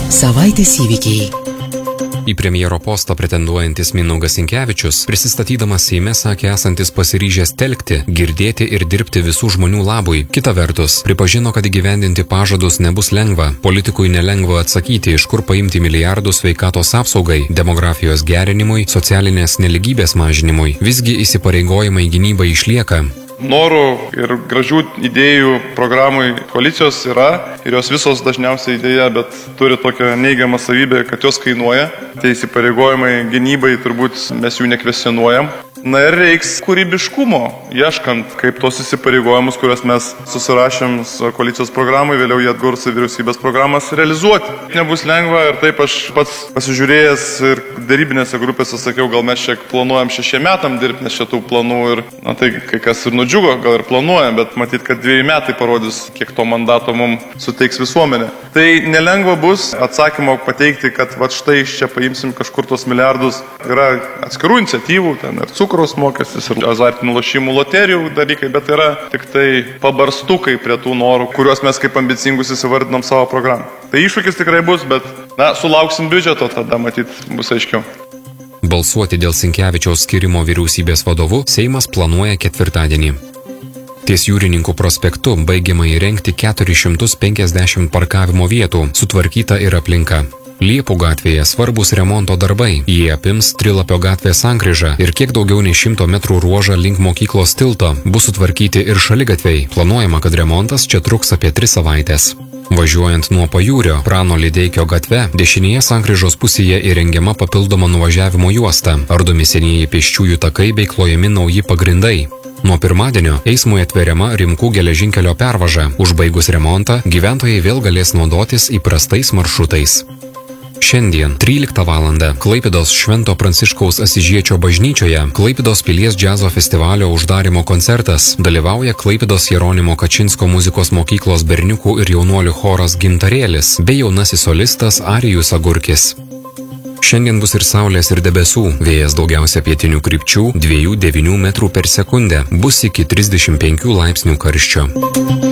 Savaitės įvykiai. Į premjero postą pretenduojantis Mindaugas Sinkevičius, prisistatydamas Seime, sakė esantis pasiryžęs telkti, girdėti ir dirbti visų žmonių labui. Kita vertus, pripažino, kad įgyvendinti pažadus nebus lengva. Politikui nelengva atsakyti, iš kur paimti milijardus sveikatos apsaugai, demografijos gerinimui, socialinės neligybės mažinimui. Visgi įsipareigojimai gynybai išlieka. Norų ir gražių idėjų programai koalicijos yra ir jos visos dažniausiai idėja, bet turi tokią neigiamą savybę, kad jos kainuoja. Tie įsipareigojimai gynybai turbūt mes jų nekvestionuojam. Na ir reiks kūrybiškumo, ieškant, kaip tos įsipareigojimus, kuriuos mes susirašėm su koalicijos programai, vėliau jie atgurs į vyriausybės programas, realizuoti. Nebus lengva ir taip aš pats pasižiūrėjęs ir darybinėse grupėse sakiau, gal mes čia planuojam 6 metam dirbti, nes šitų planų ir, tai kai kas ir nudžiugo, gal ir planuojam, bet matyt, kad 2 metai parodys, kiek to mandato mums suteiks visuomenė. Tai nelengva bus atsakymą pateikti, kad va štai iš čia paimsim kažkur tos milijardus. Yra atskirų iniciatyvų, ten ir cukraus mokestis, ir azartinių lošimų loterijų dalykai, bet yra tik tai pabarstukai prie tų norų, kuriuos mes kaip ambicingus įsivardinom savo programą. Tai iššūkis tikrai bus, bet sulauksim biudžeto, tada matyt bus aiškiau. Balsuoti dėl Sinkevičiaus skirimo vyriausybės vadovu Seimas planuoja ketvirtadienį. Ties Jūrininkų prospektu baigiama įrengti 450 parkavimo vietų, sutvarkyta ir aplinka. Liepų gatvėje svarbus remonto darbai. Jie apims Trilapio gatvės sankryžą ir kiek daugiau nei 100 metrų ruožą link mokyklos tilto. Bus sutvarkyti ir šaligatviai. Planuojama, kad remontas čia truks apie 3 savaitės. Važiuojant nuo Pajūrio Prano Lideikio gatve, dešinėje sankryžos pusėje įrengiama papildoma nuvažiavimo juosta, ardomi senieji pėsčiųjų takai bei klojami nauji pagrindai. Nuo pirmadienio eismui atveriama Rimkų geležinkelio pervaža. Užbaigus remontą, gyventojai vėl galės naudotis įprastais maršrutais. Šiandien 13 valandą Klaipėdos Švento Pranciškaus Asyžiečio bažnyčioje Klaipėdos pilies džiazo festivalio uždarymo koncertas. Dalyvauja Klaipėdos Jeronimo Kačinsko muzikos mokyklos berniukų ir jaunuolių choras Gintarėlis bei jaunasis solistas Arijus Agurkis. Šiandien bus ir saulės ir debesų, vėjas daugiausia pietinių krypčių 2–9 metrų per sekundę, bus iki 35 laipsnių karščio.